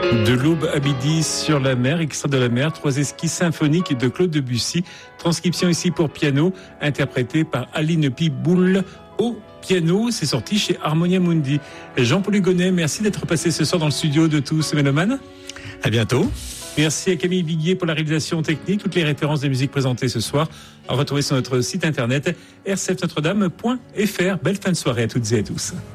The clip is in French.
De l'aube à midi sur la mer, extrait de la mer, 3 esquisses symphoniques de Claude Debussy. Transcription ici pour piano, interprétée par Aline Piboul au piano. C'est sorti chez Harmonia Mundi. Jean-Paul Hugonnet, merci d'être passé ce soir dans le studio de Tous Mélomanes. À bientôt. Merci à Camille Viguier pour la réalisation technique. Toutes les références des musiques présentées ce soir à retrouver sur notre site internet rcfnotredame.fr. Belle fin de soirée à toutes et à tous.